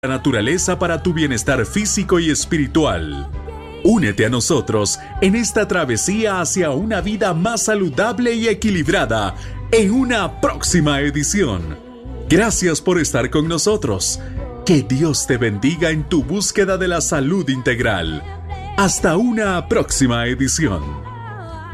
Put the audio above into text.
la naturaleza para tu bienestar físico y espiritual. Únete a nosotros en esta travesía hacia una vida más saludable y equilibrada en una próxima edición. Gracias por estar con nosotros. Que Dios te bendiga en tu búsqueda de la salud integral. Hasta una próxima edición.